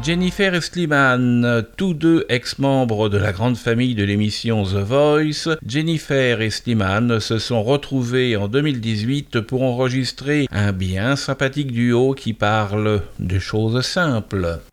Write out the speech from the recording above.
Jennifer et Slimane, tous deux ex-membres de la grande famille de l'émission The Voice, Jennifer et Slimane se sont retrouvés en 2018 pour enregistrer un bien sympathique duo qui parle de choses simples.